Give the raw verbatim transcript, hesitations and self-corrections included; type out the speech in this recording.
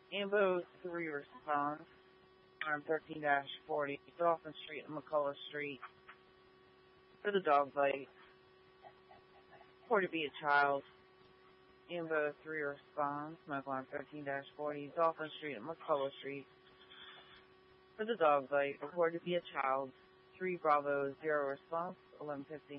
Ambo three response. Alarm thirteen forty. Dolphin Street and McCullough Street. For the dog bite. Or to be a child. Ambo three responds. Smoke alarm thirteen forty. Dolphin Street and McCullough Street. For the dog bite. Report to be a child. three Bravo zero response. eleven fifty.